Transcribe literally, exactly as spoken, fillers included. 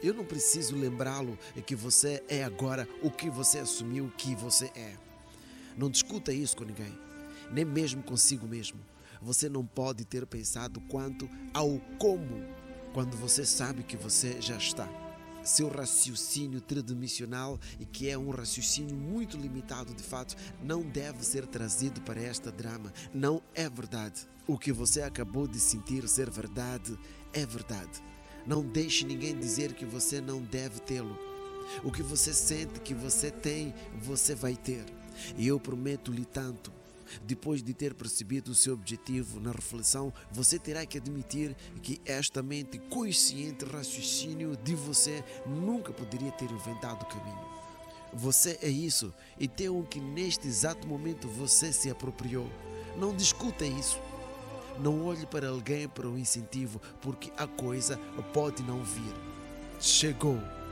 Eu não preciso lembrá-lo que você é agora o que você assumiu que você é. Não discuta isso com ninguém, nem mesmo consigo mesmo. Você não pode ter pensado quanto ao como quando você sabe que você já está. Seu raciocínio tridimensional, e que é um raciocínio muito limitado de fato, não deve ser trazido para esta drama. Não é verdade. O que você acabou de sentir ser verdade é verdade. Não deixe ninguém dizer que você não deve tê-lo. O que você sente que você tem, você vai ter. E eu prometo-lhe tanto. Depois de ter percebido o seu objetivo na reflexão, você terá que admitir que esta mente consciente raciocínio de você nunca poderia ter inventado o caminho. Você é isso e tem o que neste exato momento você se apropriou. Não discuta isso. Não olhe para alguém para o incentivo, porque a coisa pode não vir. Chegou.